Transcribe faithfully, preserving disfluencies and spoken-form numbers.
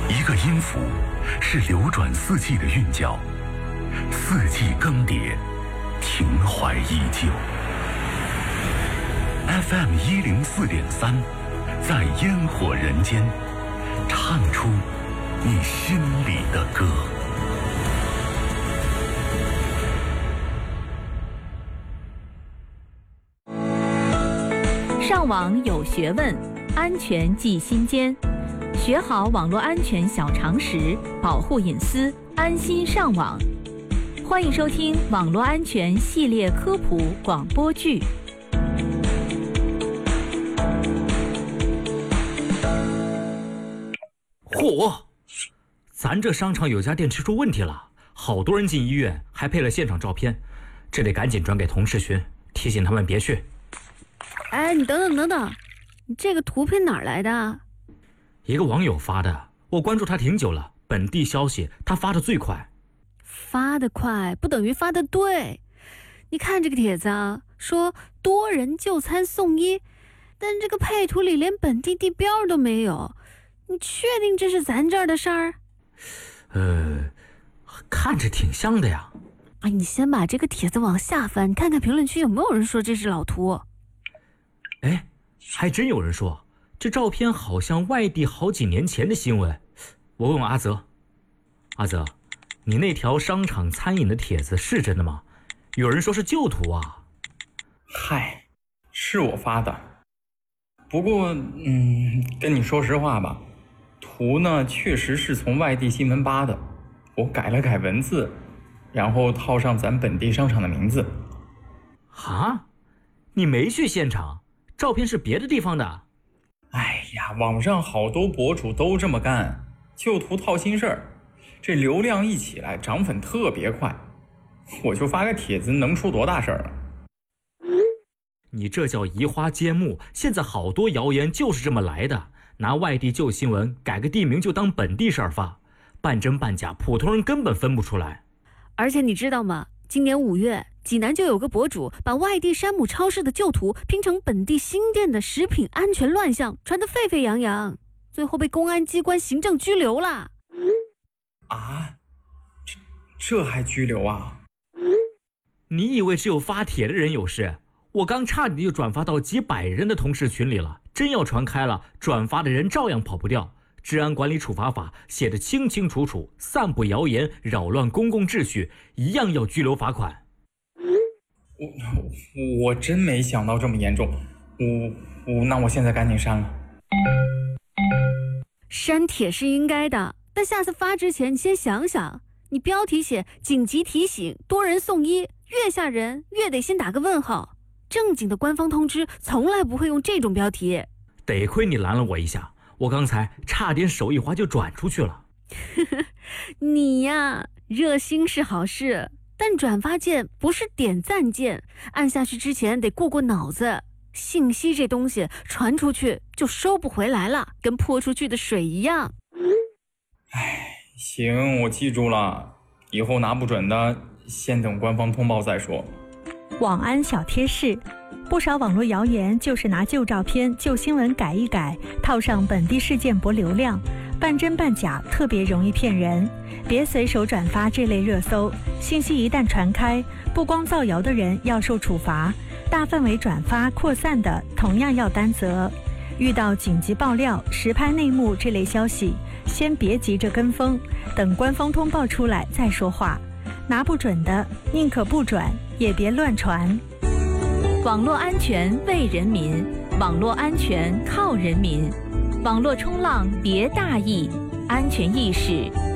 一个音符是流转四季的韵脚，四季更迭，情怀依旧。F M 一零四点三，在烟火人间，唱出你心里的歌。 上网有学问，安全记心间。学好网络安全小常识，保护隐私，安心上网。欢迎收听网络安全系列科普广播剧。 嚯！咱这商场有家电池出问题了，好多人进医院，还配了现场照片，这得赶紧转给同事群，提醒他们别去。 哎，你等等等等，你这个图片哪儿来的？ 一个网友发的，我关注他挺久了，本地消息他发的最快。 发的快不等于发的对。你看这个帖子啊，说多人就餐送医，但这个配图里连本地地标都没有，你确定这是咱这儿的事儿？ 呃，看着挺像的呀。 哎，你先把这个帖子往下翻，看看评论区有没有人说这是老图。 哎，还真有人说这照片好像外地好几年前的新闻。我问问阿泽，阿泽，你那条商场餐饮的帖子是真的吗？有人说是旧图啊。 嗨，是我发的。不过，嗯，跟你说实话吧，图呢确实是从外地新闻扒的，我改了改文字，然后套上咱本地商场的名字。 啊？你没去现场？照片是别的地方的。 哎呀，网上好多博主都这么干，旧图套新事儿，这流量一起来涨粉特别快，我就发个帖子能出多大事儿啊？ 你这叫移花接木，现在好多谣言就是这么来的，拿外地旧新闻改个地名就当本地事儿发，半真半假，普通人根本分不出来。 而且你知道吗？今年五月，济南就有个博主把外地山姆超市的旧图拼成本地新店的食品安全乱象，传得沸沸扬扬，最后被公安机关行政拘留了。 啊？这这还拘留啊？ 你以为只有发帖的人有事？我刚差点就转发到几百人的同事群里了，真要传开了，转发的人照样跑不掉。治安管理处罚法写得清清楚楚，散布谣言扰乱公共秩序一样要拘留罚款。 我我真没想到这么严重，我我那我现在赶紧删了。 删帖是应该的，但下次发之前你先想想，你标题写紧急提醒多人送医，越吓人越得先打个问号。正经的官方通知从来不会用这种标题。 得亏你拦了我一下，我刚才差点手一滑就转出去了。 你呀，热心是好事，但转发键不是点赞键，按下去之前得过过脑子。信息这东西传出去就收不回来了，跟泼出去的水一样。 哎，行，我记住了，以后拿不准的先等官方通报再说。 网安小贴士，不少网络谣言就是拿旧照片、旧新闻改一改，套上本地事件博流量，半真半假，特别容易骗人。别随手转发这类热搜，信息一旦传开，不光造谣的人要受处罚，大范围转发扩散的同样要担责。遇到紧急爆料、实拍内幕这类消息，先别急着跟风，等官方通报出来再说话。拿不准的，宁可不转，也别乱传。网络安全为人民，网络安全靠人民。网络冲浪别大意，安全意识